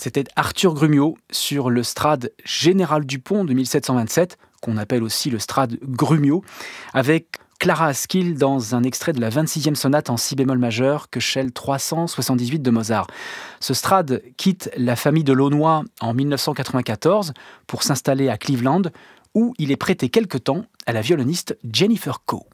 C'était Arthur Grumiaux sur le Strad Général Dupont de 1727, qu'on appelle aussi le Strad Grumiaux, avec Clara Askill dans un extrait de la 26e sonate en si bémol majeur, Köchel 378 de Mozart. Ce Strad quitte la famille de Launois en 1994 pour s'installer à Cleveland, où il est prêté quelque temps à la violoniste Jennifer Coe.